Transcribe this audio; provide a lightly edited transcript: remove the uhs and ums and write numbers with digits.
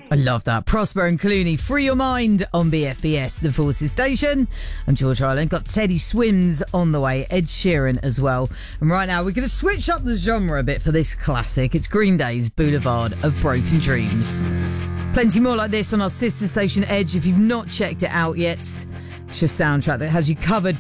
I love that. Prosper and Clooney, Free Your Mind on BFBS, the Forces Station. I'm George Ireland. Got Teddy Swims on the way, Ed Sheeran as well. And right now, we're going to switch up the genre a bit for this classic. It's Green Day's Boulevard of Broken Dreams. Plenty more like this on our sister station Edge. If you've not checked it out yet, it's your soundtrack that has you covered